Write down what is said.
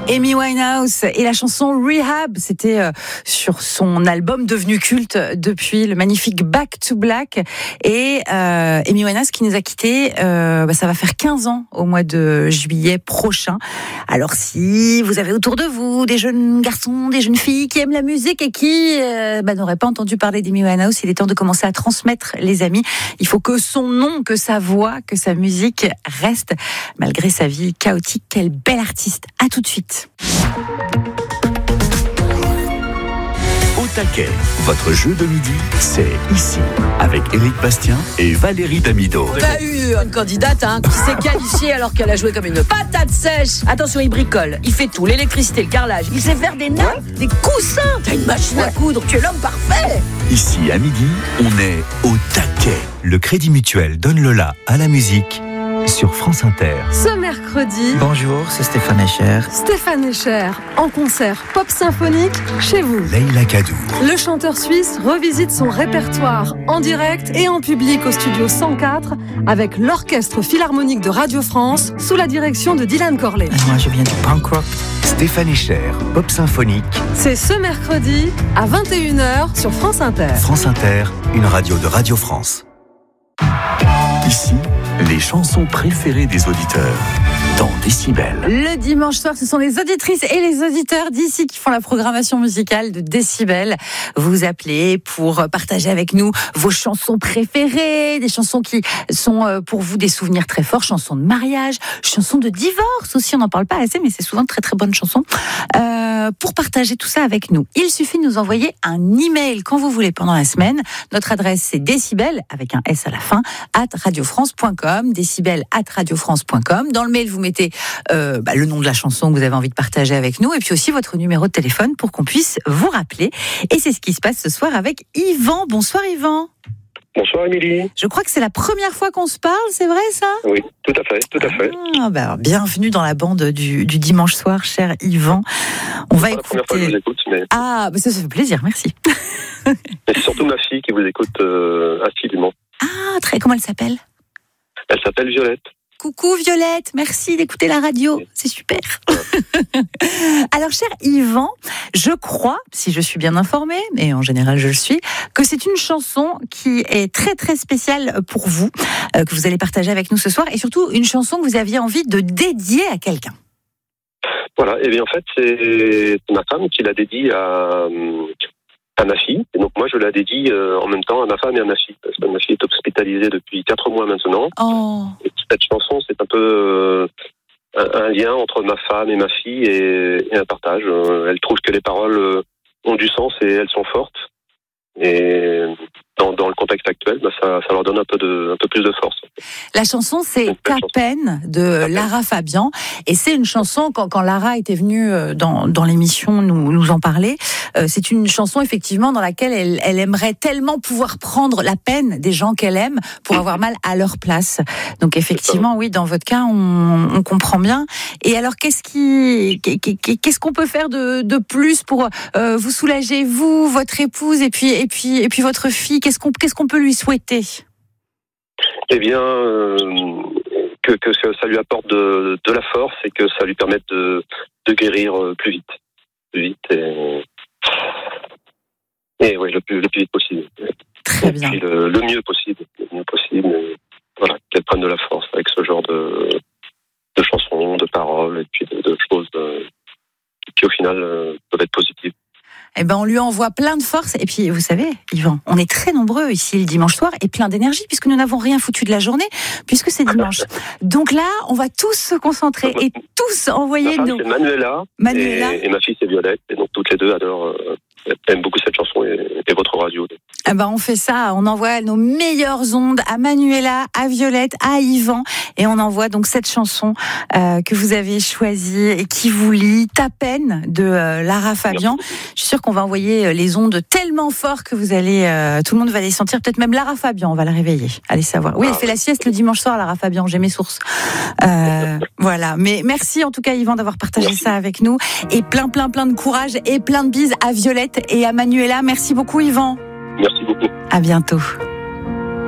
Amy Winehouse et la chanson Rehab, c'était sur son album devenu culte depuis, le magnifique Back to Black. Et Amy Winehouse qui nous a quittés, ça va faire 15 ans au mois de juillet prochain. Alors si vous avez autour de vous des jeunes garçons, des jeunes filles qui aiment la musique et qui n'auraient pas entendu parler d'Amy Winehouse, il est temps de commencer à transmettre, les amis. Il faut que son nom, que sa voix, que sa musique reste malgré sa vie chaotique. Quel bel artiste. À tout de suite. Au taquet, votre jeu de midi, c'est ici, avec Éric Bastien et Valérie Damido. T'as eu une candidate qui s'est qualifiée alors qu'elle a joué comme une patate sèche. Attention, il bricole, il fait tout, l'électricité, le carrelage, il sait faire des nappes, des coussins. T'as une machine à coudre, tu es l'homme parfait. Ici, à midi, on est au taquet. Le Crédit Mutuel donne le la à la musique sur France Inter. Ce mercredi, bonjour, c'est Stéphane Escher. Stéphane Escher, en concert pop symphonique chez vous. Leïla Kaddour. Le chanteur suisse revisite son répertoire en direct et en public au studio 104 avec l'Orchestre Philharmonique de Radio France sous la direction de Dylan Corley. Moi, je viens du punk rock. Stéphane Escher, pop symphonique. C'est ce mercredi à 21h sur France Inter. France Inter, une radio de Radio France. Ici, les chansons préférées des auditeurs dans Décibel. Le dimanche soir, ce sont les auditrices et les auditeurs d'ici qui font la programmation musicale de Décibel. Vous appelez pour partager avec nous vos chansons préférées, des chansons qui sont pour vous des souvenirs très forts, chansons de mariage, chansons de divorce aussi, on n'en parle pas assez, mais c'est souvent de très très bonnes chansons. Pour partager tout ça avec nous, il suffit de nous envoyer un email quand vous voulez pendant la semaine. Notre adresse c'est décibel avec un S à la fin @radiofrance.com, décibel@radiofrance.com. Dans le mail vous mettez le nom de la chanson que vous avez envie de partager avec nous et puis aussi votre numéro de téléphone pour qu'on puisse vous rappeler. Et c'est ce qui se passe ce soir avec Yvan. Bonsoir Yvan. Bonsoir Émilie. Je crois que c'est la première fois qu'on se parle, c'est vrai ça ? Oui, tout à fait, tout à fait. Bienvenue dans la bande du dimanche soir, cher Yvan. On va écouter. C'est la première fois que je vous écoute, mais... ça fait plaisir, merci. Mais c'est surtout ma fille qui vous écoute assidûment. Comment elle s'appelle ? Elle s'appelle Violette. Coucou Violette, merci d'écouter la radio, c'est super. Alors cher Yvan, je crois, si je suis bien informée, et en général je le suis, que c'est une chanson qui est très très spéciale pour vous, que vous allez partager avec nous ce soir, et surtout une chanson que vous aviez envie de dédier à quelqu'un. Voilà, et bien en fait c'est ma femme qui l'a dédiée à ma fille, et donc moi je la dédie en même temps à ma femme et à ma fille, parce que ma fille est hospitalisée depuis 4 mois maintenant. Et cette chanson c'est un peu un lien entre ma femme et ma fille et un partage. Elle trouve que les paroles ont du sens et elles sont fortes, et dans le contexte actuel, ça leur donne un peu plus de force. La chanson, c'est Ta peine de Lara Fabian. Et c'est une chanson, quand Lara était venue dans l'émission nous en parler, c'est une chanson effectivement dans laquelle elle aimerait tellement pouvoir prendre la peine des gens qu'elle aime pour avoir mal à leur place. Donc effectivement, oui, dans votre cas, on comprend bien. Et alors, qu'est-ce qu'on peut faire de plus pour vous soulager, vous, votre épouse et puis votre fille? Qu'est-ce qu'on peut lui souhaiter? Eh bien, que ça lui apporte de la force et que ça lui permette de guérir plus vite et ouais, le plus vite possible. Très bien. Puis le mieux possible. Voilà, qu'elle prenne de la force avec ce genre de chansons, de paroles et puis de choses qui au final peuvent être positives. On lui envoie plein de force. Et puis, vous savez, Yvan, on est très nombreux ici le dimanche soir et plein d'énergie puisque nous n'avons rien foutu de la journée puisque c'est dimanche. Donc là, on va tous se concentrer et tous envoyer nos... C'est Manuela. Et ma fille, c'est Violette. Et donc, toutes les deux aiment beaucoup cette chanson et votre radio. On fait ça, on envoie nos meilleures ondes à Manuela, à Violette, à Yvan, et on envoie donc cette chanson que vous avez choisie et qui vous lie, Ta peine de Lara Fabian. Je suis sûre qu'on va envoyer les ondes tellement fort que vous allez, tout le monde va les sentir, peut-être même Lara Fabian, on va la réveiller. Allez savoir. Oui, elle fait la sieste le dimanche soir, Lara Fabian, j'ai mes sources. Voilà, mais merci en tout cas Yvan d'avoir partagé ça avec nous, et plein de courage et plein de bises à Violette et à Manuela. Merci beaucoup Yvan. Merci beaucoup. À bientôt.